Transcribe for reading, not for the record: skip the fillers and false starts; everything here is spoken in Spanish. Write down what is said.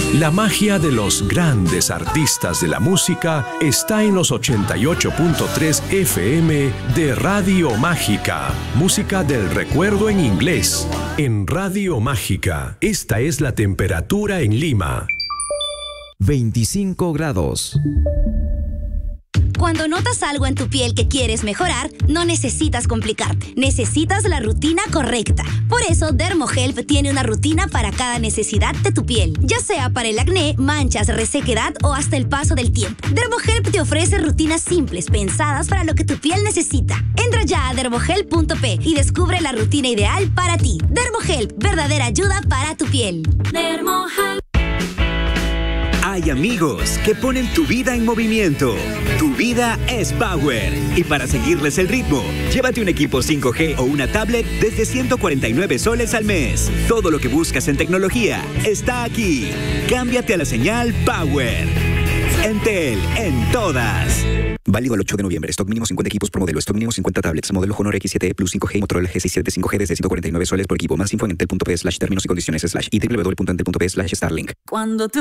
La magia de los grandes artistas de la música está en los 88.3 FM de Radio Mágica. Música del recuerdo en inglés. En Radio Mágica, esta es la temperatura en Lima. 25 grados. Cuando notas algo en tu piel que quieres mejorar, no necesitas complicarte. Necesitas la rutina correcta. Por eso, Dermohelp tiene una rutina para cada necesidad de tu piel. Ya sea para el acné, manchas, resequedad o hasta el paso del tiempo. Dermohelp te ofrece rutinas simples, pensadas para lo que tu piel necesita. Entra ya a dermohelp.p y descubre la rutina ideal para ti. Dermohelp, verdadera ayuda para tu piel. Dermohelp. Hay amigos que ponen tu vida en movimiento. Tu vida es Power. Y para seguirles el ritmo, llévate un equipo 5G o una tablet desde 149 soles al mes. Todo lo que buscas en tecnología está aquí. Cámbiate a la señal Power. Entel, en todas. Válido al 8 de noviembre. Stock mínimo 50 equipos por modelo. Stock mínimo 50 tablets. Modelo Honor X7e Plus 5G y Motorola G67 5G desde 149 soles por equipo. Más info en entel.p/términos y condiciones/ y www.entel.p/Starlink. Cuando tú